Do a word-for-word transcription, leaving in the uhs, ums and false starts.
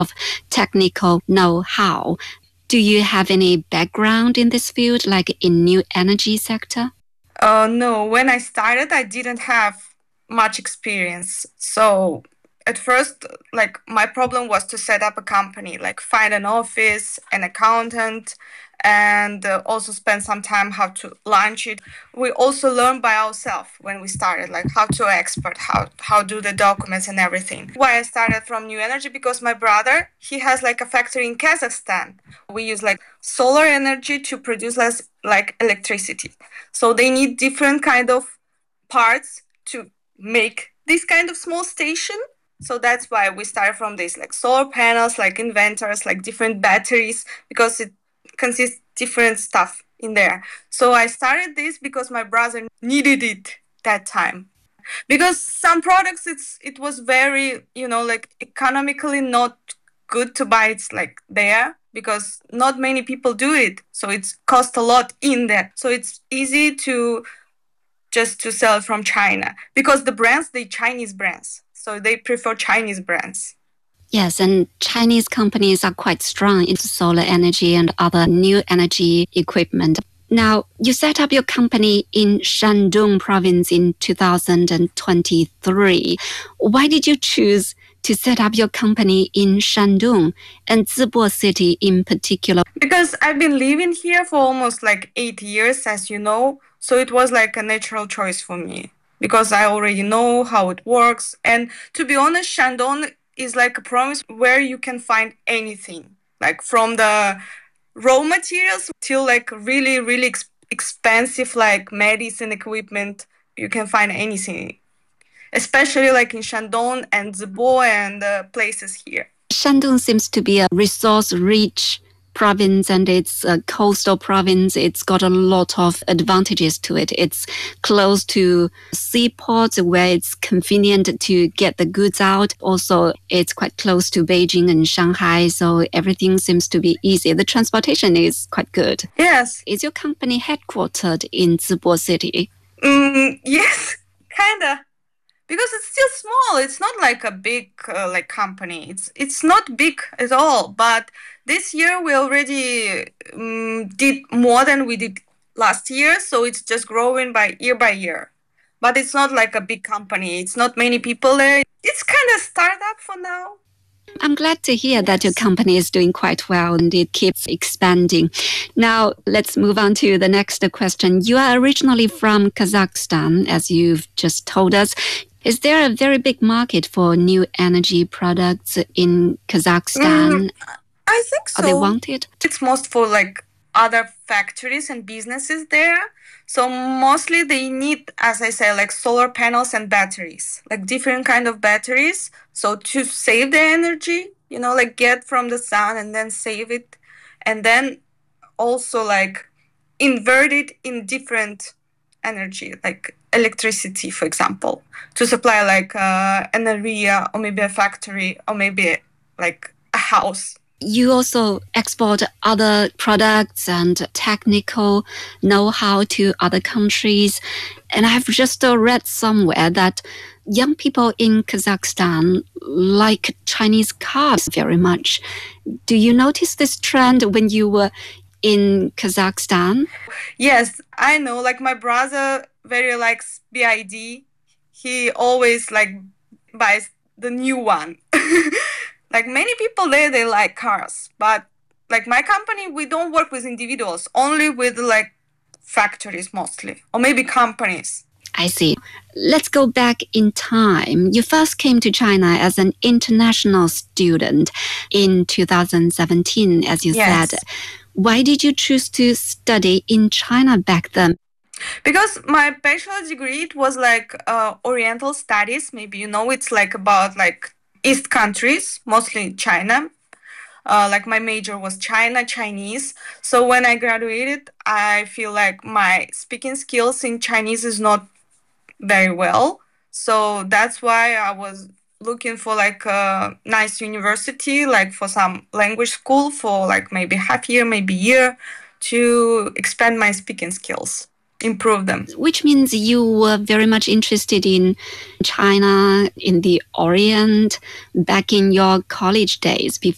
of technical know-how. Do you have any background in this field, like in new energy sector? Uh, no, when I started, I didn't have much experience. So at first, like my problem was to set up a company, like find an office, an accountant, and uh, also spend some time how to launch it. We also learned by ourselves when we started, like how to export, how how do the documents and everything. Why I started from new energy, because my brother, he has like a factory in Kazakhstan. We use like solar energy to produce less like electricity. So they need different kind of parts to make this kind of small station. So that's why we started from this, like solar panels, like inverters, like different batteries, because it consists different stuff in there. So I started this because my brother needed it that time. Because some products, it's it was very, you know, like economically not good to buy it like there, because not many people do it. So it's cost a lot in there. So it's easy to just to sell from China, because the brands, they Chinese brands. So they prefer Chinese brands. Yes, and Chinese companies are quite strong in solar energy and other new energy equipment. Now, you set up your company in Shandong province in two thousand twenty-three. Why did you choose to set up your company in Shandong and Zibo city in particular? Because I've been living here for almost like eight years, as you know. So it was like a natural choice for me, because I already know how it works. And to be honest, Shandong is like a province where you can find anything, like from the raw materials till like really, really ex- expensive like medicine equipment. You can find anything, especially like in Shandong and Zibo and uh, places here. Shandong seems to be a resource-rich province, and it's a coastal province. It's got a lot of advantages to it. It's close to seaports where it's convenient to get the goods out. Also, it's quite close to Beijing and Shanghai, so everything seems to be easy. The transportation is quite good. Yes. Is your company headquartered in Zibo city? Mm, yes, kinda. Because it's still small. It's not like a big uh, like company. It's it's not big at all. But this year we already um, did more than we did last year. So it's just growing by year by year. But it's not like a big company. It's not many people there. It's kind of startup for now. I'm glad to hear that your company is doing quite well and it keeps expanding. Now, let's move on to the next question. You are originally from Kazakhstan, as you've just told us. Is there a very big market for new energy products in Kazakhstan? Mm, I think so. Are they wanted? It's most for like other factories and businesses there. So mostly they need, as I say, like solar panels and batteries, like different kind of batteries. So to save the energy, you know, like get from the sun and then save it. And then also like invert it in different energy, like electricity, for example, to supply like uh, an area or maybe a factory or maybe like a house. You also export other products and technical know-how to other countries. And I've just uh, read somewhere that young people in Kazakhstan like Chinese cars very much. Do you notice this trend when you were in Kazakhstan? Yes, I know. Like my brother very likes B I D. He always like buys the new one. Like many people there, they like cars. But like my company, we don't work with individuals, only with like factories mostly, or maybe companies. I see. Let's go back in time. You first came to China as an international student in two thousand seventeen, as you Yes. said. Why did you choose to study in China back then? Because my bachelor degree, it was like uh, Oriental studies. Maybe you know, it's like about like East countries, mostly China. Uh, like my major was China, Chinese. So when I graduated, I feel like my speaking skills in Chinese is not very well. So that's why I was looking for like a nice university, like for some language school for like maybe half year, maybe year, to expand my speaking skills, improve them. Which means you were very much interested in China, in the Orient, back in your college days before